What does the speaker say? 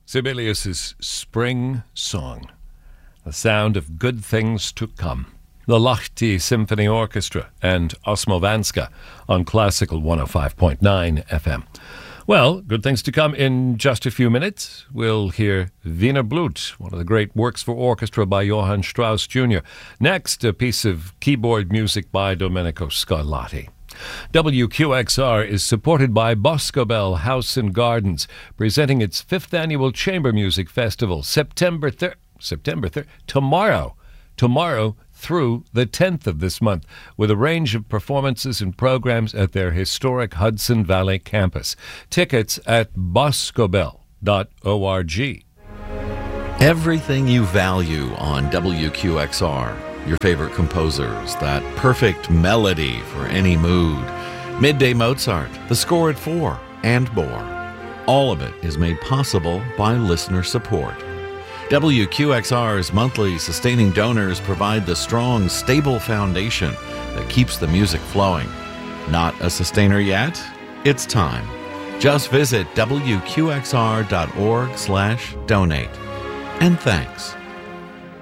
Sibelius's Spring Song, the sound of good things to come. The Lahti Symphony Orchestra and Osmovanska on Classical 105.9 FM. Well, good things to come in just a few minutes. We'll hear Wiener Blut, one of the great works for orchestra by Johann Strauss Jr. Next, a piece of keyboard music by Domenico Scarlatti. WQXR is supported by Boscobel House and Gardens, presenting its 5th annual Chamber Music Festival, September 3rd, tomorrow through the 10th of this month, with a range of performances and programs at their historic Hudson Valley campus. Tickets at boscobel.org. Everything you value on WQXR. Your favorite composers, that perfect melody for any mood. Midday Mozart, The Score at 4, and more. All of it is made possible by listener support. WQXR's monthly sustaining donors provide the strong, stable foundation that keeps the music flowing. Not a sustainer yet? It's time. Just visit WQXR.org/donate. And thanks.